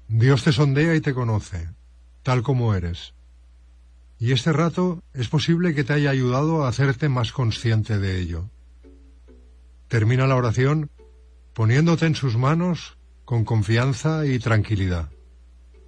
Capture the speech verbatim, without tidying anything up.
Dios te sondea y te conoce, tal como eres. Y este rato es posible que te haya ayudado a hacerte más consciente de ello. Termina la oración poniéndote en sus manos con confianza y tranquilidad.